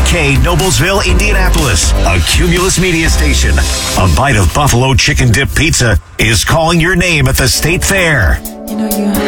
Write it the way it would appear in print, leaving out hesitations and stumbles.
KFGK, Noblesville, Indianapolis, a Cumulus media station. A bite of buffalo chicken dip pizza is calling your name at the State Fair. You know, you